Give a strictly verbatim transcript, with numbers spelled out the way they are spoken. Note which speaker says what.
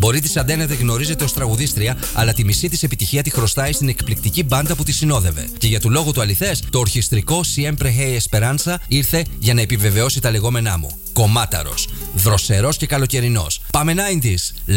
Speaker 1: Μπορεί τη Σαντέ να τη γνωρίζετε ως τραγουδίστρια, αλλά τη μισή της επιτυχία τη χρωστάει στην εκπληκτική μπάντα που τη συνόδευε. Και για του λόγου του αληθές, το ορχιστρικό Siempre Hey Esperanza ήρθε για να επιβεβαιώσει τα λεγόμενά μου. Κομμάταρος, δροσερός και καλοκαιρινός. Πάμε ενενήντα.